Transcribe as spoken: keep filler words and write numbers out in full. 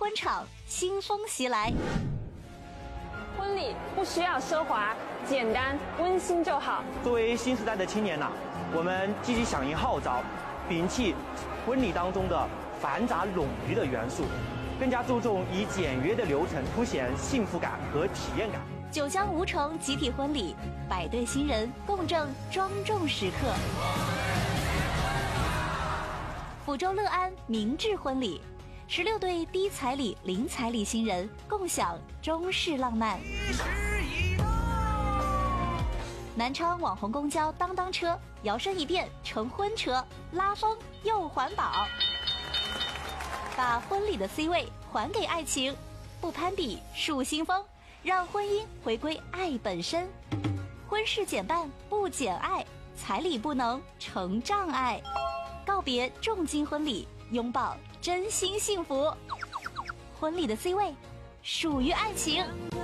婚场，新风袭来。 婚礼不需要奢华，简单温馨就好。 作为新时代的青年呐、啊，我们积极响应号召，摒弃婚礼当中的繁杂冗余的元素，更加注重以简约的流程凸显幸福感和体验感。 九江吴城集体婚礼，百对新人共证庄重时刻。抚州乐安明志婚礼，十六对低彩礼、零彩礼新人共享中式浪漫。南昌网红公交当当车摇身一变成婚车，拉风又环保，把婚礼的 C 位还给爱情，不攀比树新风，让婚姻回归爱本身。婚事减半不减爱，彩礼不能成障碍。告别重金婚礼，拥抱真心幸福。婚礼的 C 位属于爱情。